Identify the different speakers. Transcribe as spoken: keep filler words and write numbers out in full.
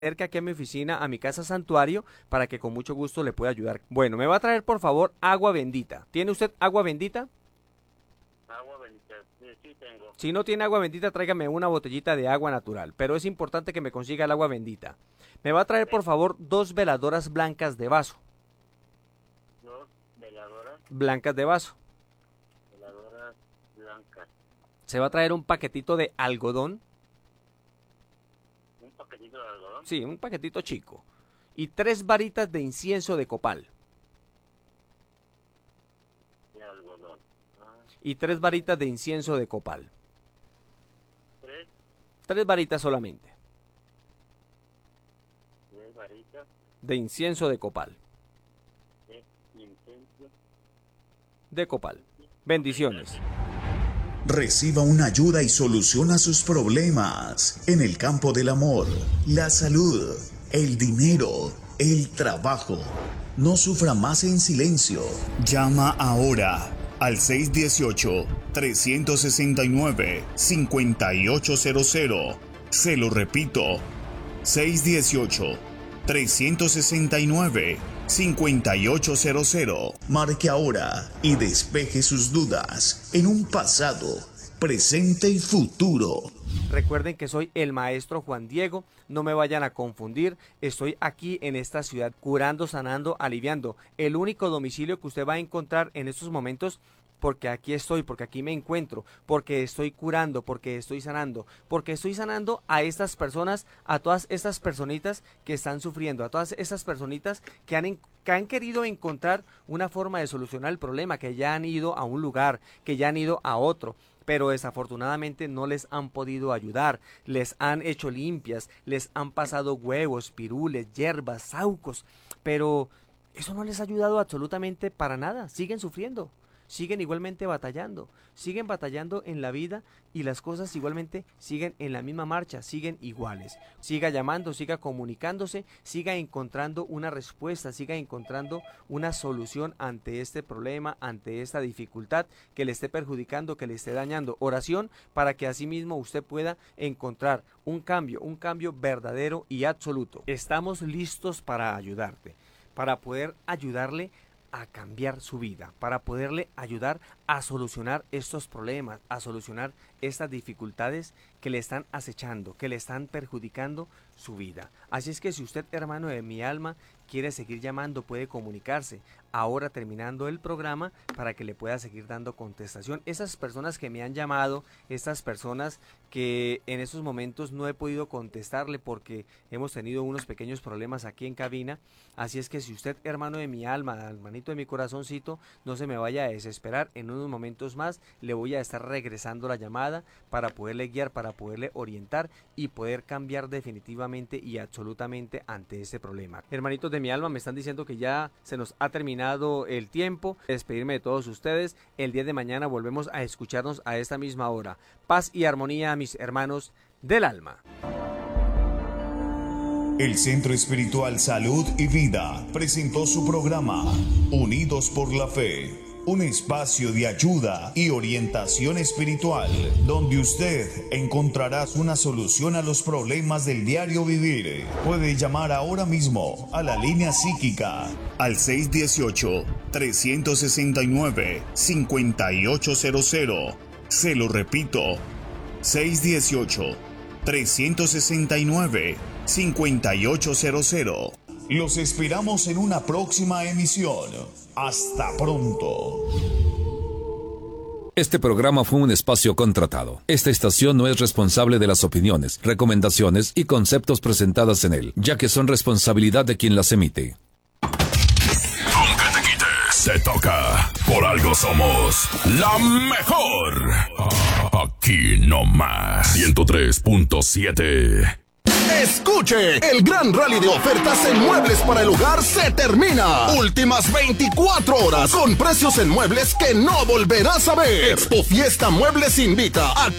Speaker 1: cerca aquí a mi oficina, a mi casa santuario, para que con mucho gusto le pueda ayudar. Bueno, me va a traer por favor agua bendita. ¿Tiene usted agua bendita?
Speaker 2: Agua bendita, sí, sí tengo.
Speaker 1: Si no tiene agua bendita, tráigame una botellita de agua natural, pero es importante que me consiga el agua bendita. Me va a traer por favor dos veladoras blancas de vaso.
Speaker 2: Dos veladoras.
Speaker 1: Blancas de vaso.
Speaker 2: Veladoras blancas.
Speaker 1: Se va a traer un paquetito de algodón.
Speaker 2: ¿Un paquetito de algodón?
Speaker 1: Sí, un paquetito chico. Y tres varitas de incienso de copal.
Speaker 2: De algodón. Ah.
Speaker 1: Y tres varitas de incienso de copal.
Speaker 2: Tres.
Speaker 1: Tres varitas solamente.
Speaker 2: Tres varitas.
Speaker 1: De incienso de copal.
Speaker 2: De incienso.
Speaker 1: De copal. Bendiciones.
Speaker 3: Reciba una ayuda y soluciona sus problemas en el campo del amor, la salud, el dinero, el trabajo. No sufra más en silencio. Llama ahora al seis uno ocho, tres seis nueve, cinco ocho cero cero. Se lo repito, seis uno ocho, tres seis nueve, cinco ocho cero cero. Marque ahora y despeje sus dudas en un pasado, presente y futuro.
Speaker 1: Recuerden que soy el maestro Juan Diego, no me vayan a confundir, estoy aquí en esta ciudad curando, sanando, aliviando. El único domicilio que usted va a encontrar en estos momentos, porque aquí estoy, porque aquí me encuentro, porque estoy curando, porque estoy sanando, porque estoy sanando a estas personas, a todas estas personitas que están sufriendo, a todas estas personitas que han, que han querido encontrar una forma de solucionar el problema, que ya han ido a un lugar, que ya han ido a otro, pero desafortunadamente no les han podido ayudar, les han hecho limpias, les han pasado huevos, pirules, hierbas, saucos, pero eso no les ha ayudado absolutamente para nada, siguen sufriendo. Siguen igualmente batallando, siguen batallando en la vida y las cosas igualmente siguen en la misma marcha, siguen iguales. Siga llamando, siga comunicándose, siga encontrando una respuesta, siga encontrando una solución ante este problema, ante esta dificultad que le esté perjudicando, que le esté dañando. Oración para que asimismo usted pueda encontrar un cambio, un cambio verdadero y absoluto. Estamos listos para ayudarte, para poder ayudarle a cambiar su vida, para poderle ayudar a solucionar estos problemas, a solucionar estas dificultades que le están acechando, que le están perjudicando su vida. Así es que si usted, hermano de mi alma, quiere seguir llamando, puede comunicarse ahora terminando el programa para que le pueda seguir dando contestación. Esas personas que me han llamado, estas personas que en estos momentos no he podido contestarle porque hemos tenido unos pequeños problemas aquí en cabina, así es que si usted, hermano de mi alma, hermanito de mi corazoncito, no se me vaya a desesperar, en unos momentos más le voy a estar regresando la llamada para poderle guiar, para poderle orientar y poder cambiar definitivamente y absolutamente ante este problema. Hermanitos de mi alma, me están diciendo que ya se nos ha terminado el tiempo. Despedirme de todos ustedes. El día de mañana volvemos a escucharnos a esta misma hora. Paz y armonía a mis hermanos del alma.
Speaker 3: El Centro Espiritual Salud y Vida presentó su programa Unidos por la Fe, un espacio de ayuda y orientación espiritual donde usted encontrará una solución a los problemas del diario vivir. Puede llamar ahora mismo a la línea psíquica al seis uno ocho, tres seis nueve, cinco ocho cero cero. Se lo repito, seis uno ocho, tres seis nueve, cinco ocho cero cero. Los esperamos en una próxima emisión. Hasta pronto.
Speaker 4: Este programa fue un espacio contratado. Esta estación no es responsable de las opiniones, recomendaciones y conceptos presentadas en él, ya que son responsabilidad de quien las emite.
Speaker 5: Aunque te quites, se toca. Por algo somos la mejor. Aquí no más. ciento tres punto siete.
Speaker 6: Escuche, el gran rally de ofertas en muebles para el hogar se termina. Últimas veinticuatro horas con precios en muebles que no volverás a ver. Expo Fiesta Muebles invita a